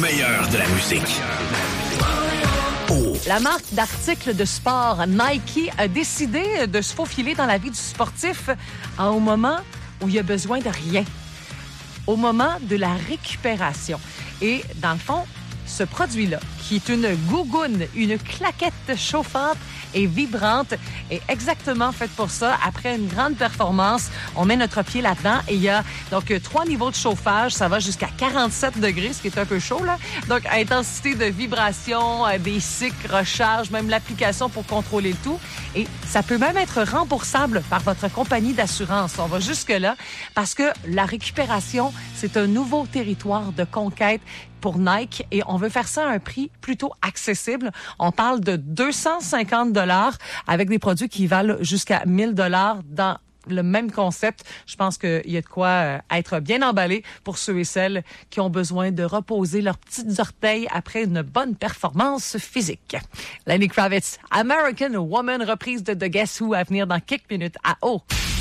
meilleur de la musique. La marque d'articles de sport Nike a décidé de se faufiler dans la vie du sportif au moment où il a besoin de rien, au moment de la récupération. Et dans le fond, ce produit-là, qui est une gougoune, une claquette chauffante et vibrante, est exactement faite pour ça. Après une grande performance, on met notre pied là-dedans et il y a donc 3 niveaux de chauffage. Ça va jusqu'à 47 degrés, ce qui est un peu chaud, là. Donc, intensité de vibration, des cycles, recharge, même l'application pour contrôler le tout. Et ça peut même être remboursable par votre compagnie d'assurance. On va jusque-là parce que la récupération, c'est un nouveau territoire de conquête pour Nike et on veut faire ça à un prix plutôt accessible. On parle de 250 $ avec des produits qui valent jusqu'à 1000 $ dans le même concept. Je pense qu'il y a de quoi être bien emballé pour ceux et celles qui ont besoin de reposer leurs petites orteils après une bonne performance physique. Lenny Kravitz, American Woman, reprise de The Guess Who à venir dans quelques minutes à O.